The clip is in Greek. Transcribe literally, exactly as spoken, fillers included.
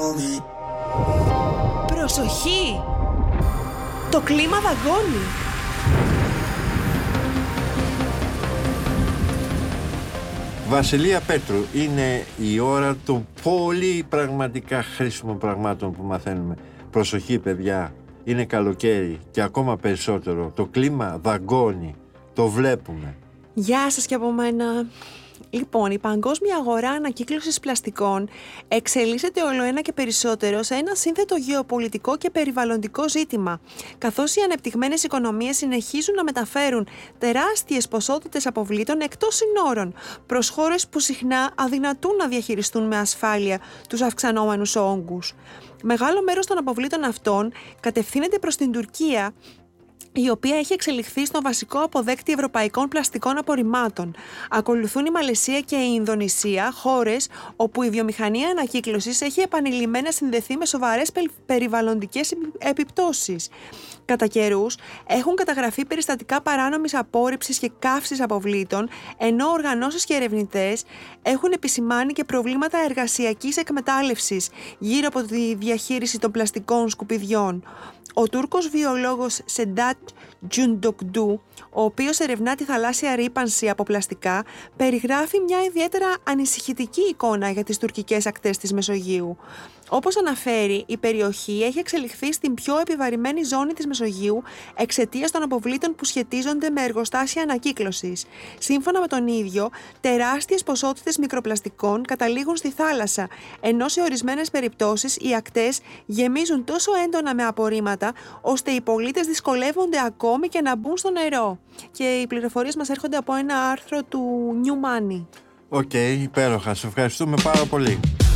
Προσοχή! Το κλίμα δαγκώνει! Βασιλεία Πέτρου, είναι η ώρα των πολύ πραγματικά χρήσιμων πραγμάτων που μαθαίνουμε. Προσοχή παιδιά, είναι καλοκαίρι και ακόμα περισσότερο. Το κλίμα δαγκώνει, το βλέπουμε. Γεια σας και από μένα. Λοιπόν, η παγκόσμια αγορά ανακύκλωσης πλαστικών εξελίσσεται ολοένα και περισσότερο σε ένα σύνθετο γεωπολιτικό και περιβαλλοντικό ζήτημα, καθώς οι ανεπτυγμένες οικονομίες συνεχίζουν να μεταφέρουν τεράστιες ποσότητες αποβλήτων εκτός συνόρων προς χώρες που συχνά αδυνατούν να διαχειριστούν με ασφάλεια τους αυξανόμενους όγκους. Μεγάλο μέρος των αποβλήτων αυτών κατευθύνεται προς την Τουρκία, η οποία έχει εξελιχθεί στο βασικό αποδέκτη ευρωπαϊκών πλαστικών απορριμμάτων. Ακολουθούν η Μαλαισία και η Ινδονησία, χώρες όπου η βιομηχανία ανακύκλωσης έχει επανειλημμένα συνδεθεί με σοβαρές περιβαλλοντικές επιπτώσεις. Κατά καιρούς έχουν καταγραφεί περιστατικά παράνομης απόρριψης και καύσης αποβλήτων, ενώ οργανώσεις και ερευνητές έχουν επισημάνει και προβλήματα εργασιακής εκμετάλλευσης γύρω από τη διαχείριση των πλαστικών σκουπιδιών. Ο Τούρκος βιολόγος Σεντάτ Τζουντοκντού, ο οποίος ερευνά τη θαλάσσια ρύπανση από πλαστικά, περιγράφει μια ιδιαίτερα ανησυχητική εικόνα για τις τουρκικές ακτές της Μεσογείου. Όπως αναφέρει, η περιοχή έχει εξελιχθεί στην πιο επιβαρημένη ζώνη της Μεσογείου εξαιτίας των αποβλήτων που σχετίζονται με εργοστάσια ανακύκλωσης. Σύμφωνα με τον ίδιο, τεράστιες ποσότητες μικροπλαστικών καταλήγουν στη θάλασσα, ενώ σε ορισμένες περιπτώσεις οι ακτές γεμίζουν τόσο έντονα με απορρίμματα, ώστε οι πολίτες δυσκολεύονται ακόμη και να μπουν στο νερό. Και οι πληροφορίες μας έρχονται από ένα άρθρο του New Money. Οκ, okay, υπέροχα. Σε ευχαριστούμε πάρα πολύ.